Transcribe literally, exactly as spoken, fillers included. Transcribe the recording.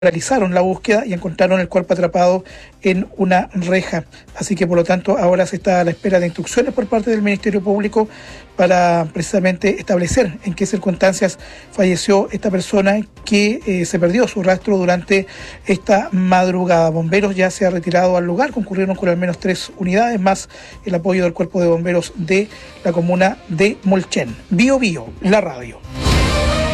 realizaron la búsqueda y encontraron el cuerpo atrapado en una reja. Así que por lo tanto ahora se está a la espera de instrucciones por parte del Ministerio Público para precisamente establecer en qué circunstancias falleció esta persona que eh, se perdió su rastro durante esta madrugada. Bomberos ya se ha retirado al lugar, concurrieron con al menos tres unidades más el apoyo del Cuerpo de Bomberos de la comuna de Molchen. Bio Bio, la radio.